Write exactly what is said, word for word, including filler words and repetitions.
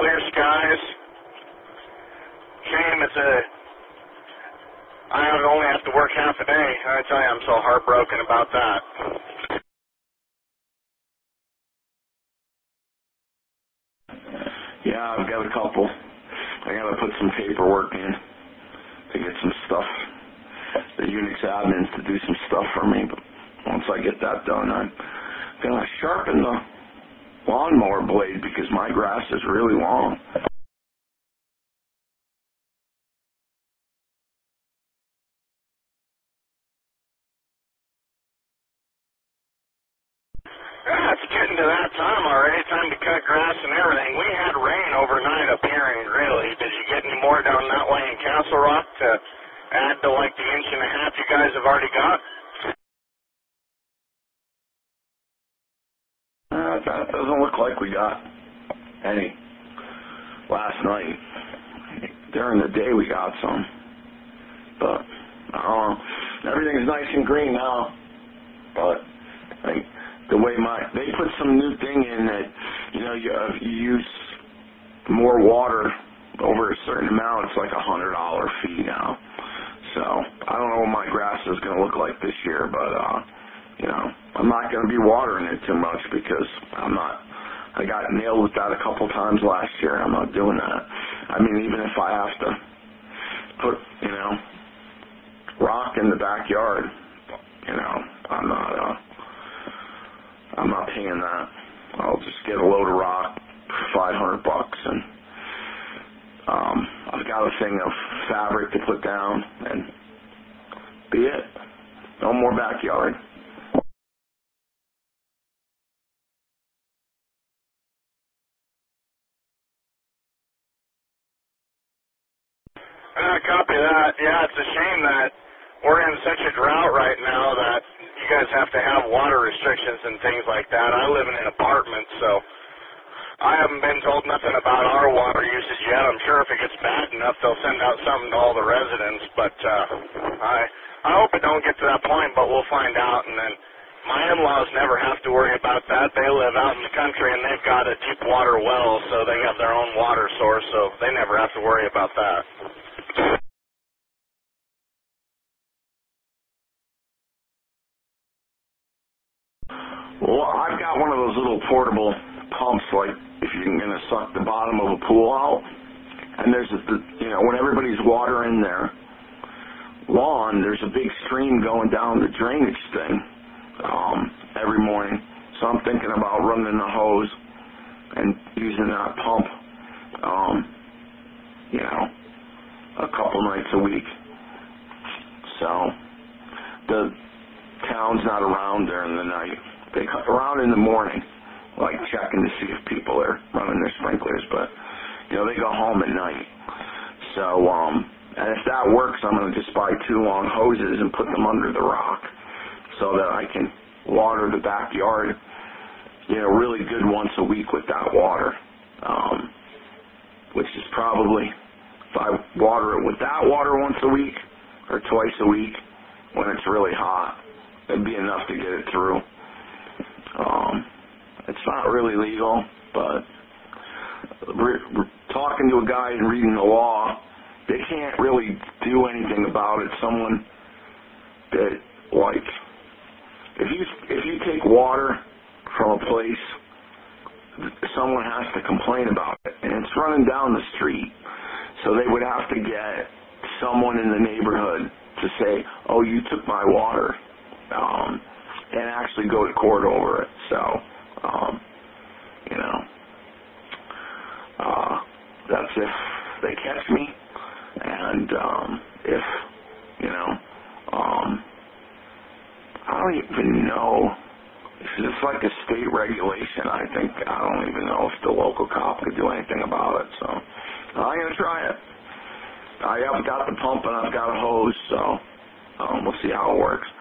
clear skies. Shame it's a, I only have to work half a day. I tell you, I'm so heartbroken about that. Yeah, I've got a couple. I got to put some paperwork in to get some stuff, the Unix admins to do some stuff for me. But once I get that done, I'm going to sharpen the lawnmower blade because my grass is really long. Yeah, it's getting to that time already. Time to cut grass and everything. We had rain overnight up here, and really, did you get any more down that way in Castle Rock to add to like the inch and a half you guys have already got? Uh, that doesn't look like we got any last night. During the day we got some, but I don't know. Everything's nice and green now, but like the way my they put some new thing in that you know you, uh, you use more water over a certain amount. It's like a hundred dollar fee now. So I don't know what my grass is going to look like this year, but uh, you know I'm not going to be watering it too much because I'm not. I got nailed with that a couple times last year. I'm not doing that. I mean, even if I have to put, you know, rock in the backyard, you know, I'm not, uh, I'm not paying that. I'll just get a load of rock for five hundred bucks, and um, I've got a thing of fabric to put down, and be it. No more backyard. Uh, copy that. Yeah, it's a shame that we're in such a drought right now that you guys have to have water restrictions and things like that. I live in an apartment, so I haven't been told nothing about our water usage yet. I'm sure if it gets bad enough, they'll send out something to all the residents, but uh, I I hope it don't get to that point, but we'll find out. And then my in-laws never have to worry about that. They live out in the country, and they've got a deep water well, so they have their own water source, so they never have to worry about that. Well, I've got one of those little portable pumps, like if you're going to suck the bottom of a pool out, and there's, a, you know, when everybody's watering their lawn, there's a big stream going down the drainage thing um, every morning. So I'm thinking about running the hose and using that pump, um, you know, a couple nights a week. So the town's not around during the night. They come around in the morning, like checking to see if people are running their sprinklers, but, you know, they go home at night. So, um, and if that works, I'm going to just buy two long hoses and put them under the rock so that I can water the backyard, you know, really good once a week with that water, um, which is probably, if I water it with that water once a week or twice a week when it's really hot, it'd be enough to get it through. Um, it's not really legal, but re- re- talking to a guy and reading the law, they can't really do anything about it. Someone that, like, if you if you take water from a place, someone has to complain about it, and it's running down the street. So they would have to get someone in the neighborhood to say, "Oh, you took my water." Um, and actually go to court over it. So, um, you know, uh, that's if they catch me, and um, if, you know, um, I don't even know, if it's like a state regulation, I think, I don't even know if the local cop could do anything about it, so I'm going to try it. I have got the pump and I've got a hose, so um, we'll see how it works.